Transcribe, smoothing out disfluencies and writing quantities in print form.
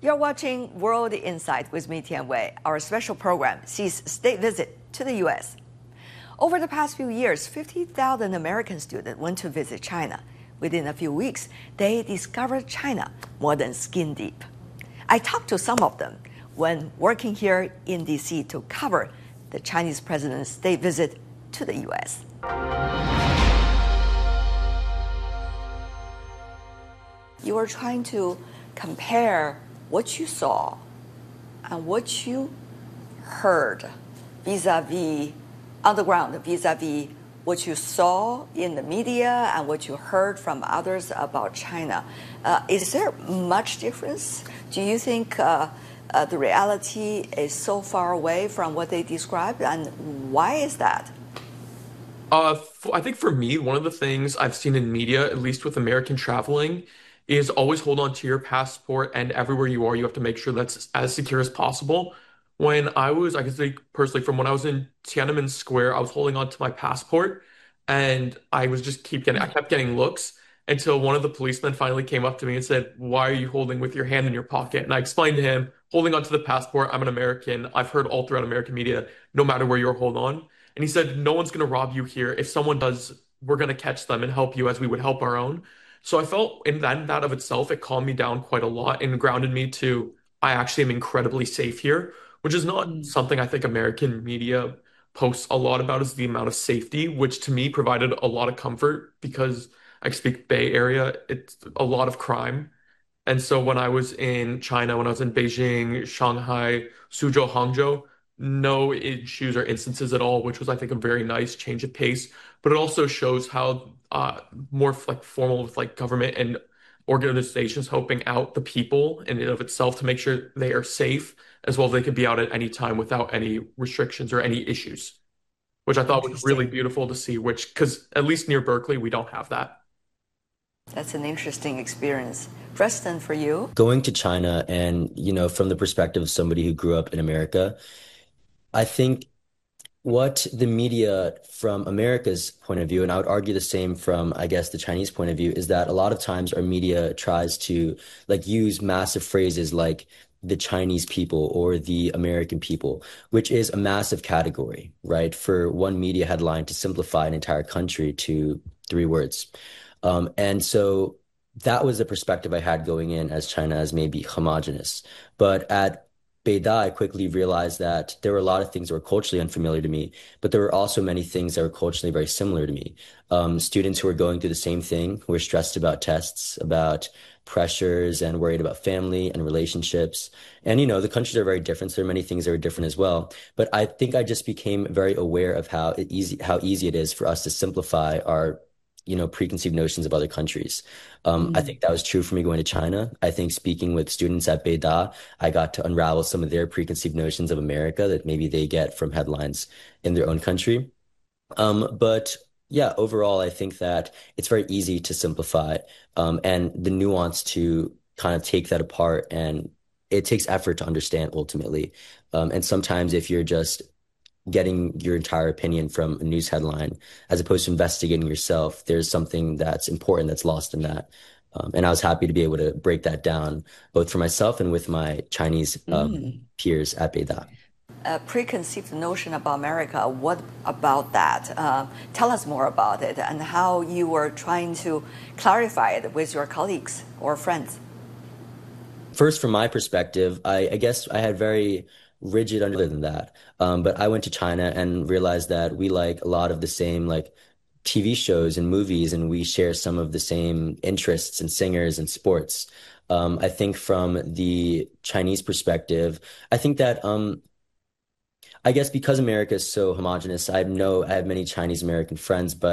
You're watching World Insight with me, Tian Wei. Our special program sees state visit to the U.S. Over the past few years, 50,000 American students went to visit China. Within a few weeks, they discovered China more than skin deep. I talked to some of them when working here in D.C. to cover the Chinese president's state visit to the U.S. You were trying to compare what you saw and what you heard vis-a-vis on the ground, vis-a-vis what you saw in the media and what you heard from others about China. Is there much difference? Do you think the reality is so far away from what they described, and why is that? I think for me, one of the things I've seen in media, at least with American traveling, is always hold on to your passport, and everywhere you are, you have to make sure that's as secure as possible. I can say personally, from when I was in Tiananmen Square, I was holding on to my passport, and I kept getting looks until one of the policemen finally came up to me and said, "Why are you holding with your hand in your pocket?" And I explained to him, holding onto the passport, I'm an American. I've heard all throughout American media, no matter where you're hold on. And he said, no one's going to rob you here. If someone does, we're going to catch them and help you as we would help our own. So I felt in that of itself, it calmed me down quite a lot and grounded me to, I actually am incredibly safe here, which is not Mm. something I think American media posts a lot about, is the amount of safety, which to me provided a lot of comfort because I speak Bay Area, it's a lot of crime. And so when I was in China, when I was in Beijing, Shanghai, Suzhou, Hangzhou, no issues or instances at all, which was, I think, a very nice change of pace. But it also shows how more like formal with like government and organizations helping out the people in and of itself to make sure they are safe, as well as they could be out at any time without any restrictions or any issues, which I thought was really Interesting. beautiful to see, which, because at least near Berkeley, we don't have that. That's an interesting experience. Preston, for you? Going to China and, from the perspective of somebody who grew up in America, I think what the media from America's point of view, and I would argue the same from, I guess, the Chinese point of view, is that a lot of times our media tries to like use massive phrases like the Chinese people or the American people, which is a massive category, right? For one media headline to simplify an entire country to three words. And so that was the perspective I had going in as China as maybe homogenous. But at Beida, I quickly realized that there were a lot of things that were culturally unfamiliar to me, but there were also many things that were culturally very similar to me. Students who were going through the same thing, who were stressed about tests, about pressures, and worried about family and relationships. And, the countries are very different. So there are many things that are different as well. But I think I just became very aware of how easy it is for us to simplify our preconceived notions of other countries. I Mm. think that was true for me going to China. I think speaking with students at Beida, I got to unravel some of their preconceived notions of America that maybe they get from headlines in their own country. But yeah, overall, I think that it's very easy to simplify, and the nuance to kind of take that apart, and it takes effort to understand ultimately. And sometimes if you're just getting your entire opinion from a news headline as opposed to investigating yourself, there's something that's important that's lost in that. And I was happy to be able to break that down both for myself and with my Chinese Mm. peers at Beida. A preconceived notion about America. What about that? Tell us more about it and how you were trying to clarify it with your colleagues or friends. First, from my perspective, I guess I had very rigid under than that. But I went to China and realized that we like a lot of the same like TV shows and movies, and we share some of the same interests and singers and sports. I think from the Chinese perspective, I think that I guess because America is so homogenous, I have many Chinese American friends, but